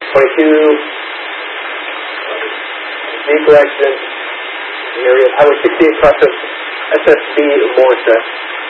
22, vehicle accident, area of Highway 68 across of SSB Morris.